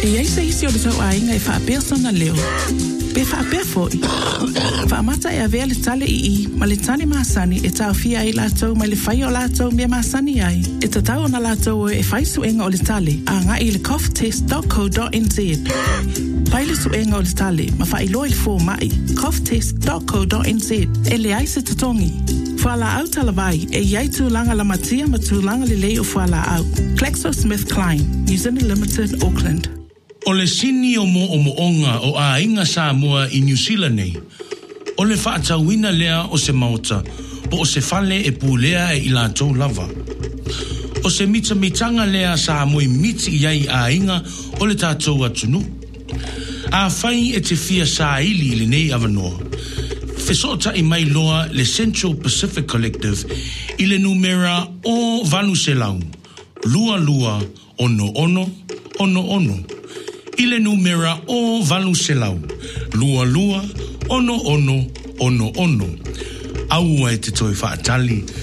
E ai se isi o le tau ainga e whaapea sona leo. Pe whaapea foi. Whaamata e avea le tale i ma le tane maasani e tau fia ai lātou ma le whai o lātou mea maasani ai. E tatau o na lātou e whai suenga o le tale a ngā i le coughtest.co.nz. Pai le suenga o le tale ma whai loa le fō mai coughtest.co.nz e le ai se tatongi. Whala au talavai e iai tūlanga la matia ma tūlanga le lei o whala au. GlaxoSmithKline, New Zealand Limited, Auckland. O le sini o moonga o a inga Samoa i New Zealand nei. O le whaatauina lea o se mauta, po o se fale e pūlea e ila tau lava. O se mitanga lea Samoa i miti iai a inga o le tātou atunu. A whai e te fia sa ili le nei avanoa. Fesota i mai loa le Central Pacific Collective i le numera o Vanuselau. Lua lua ono ono ono ono. I le numera o Vanuselau. Lua lua ono ono ono ono. Aua e te toi whaatali